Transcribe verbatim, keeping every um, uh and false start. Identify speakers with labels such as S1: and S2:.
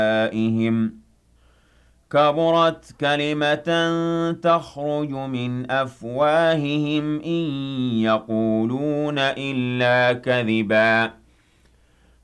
S1: أَفْوَاهِهِمْ كَبُرَتْ كَلِمَةً تَخْرُجُ مِنْ أَفْوَاهِهِمْ إِن يَقُولُونَ إِلَّا كَذِبًا